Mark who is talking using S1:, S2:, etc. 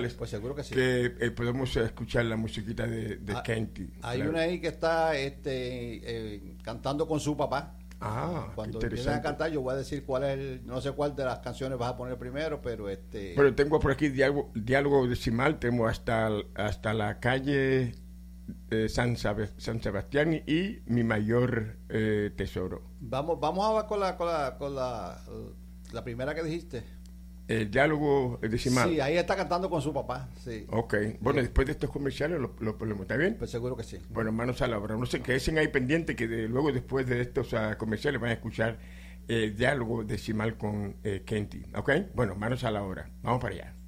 S1: musicales.
S2: Pues seguro que sí.
S1: Que podemos escuchar la musiquita de Kenty.
S2: Hay
S1: claro.
S2: una ahí que está cantando con su papá. Cuando empiecen a cantar, yo voy a decir cuál es no sé cuál de las canciones vas a poner primero, pero
S1: Bueno, tengo por aquí diálogo decimal, tengo hasta la calle San Sebastián y mi mayor tesoro.
S2: Vamos a ver con la primera que dijiste.
S1: El diálogo decimal.
S2: Sí, ahí está cantando con su papá. Sí.
S1: Ok. Bueno, después de estos comerciales lo ponemos, ¿está bien?
S2: Pues seguro que sí.
S1: Bueno, manos a la obra. No sé, queden ahí pendiente que luego después de estos comerciales van a escuchar el diálogo decimal con Kenty. ¿Ok? Bueno, manos a la obra. Vamos para allá.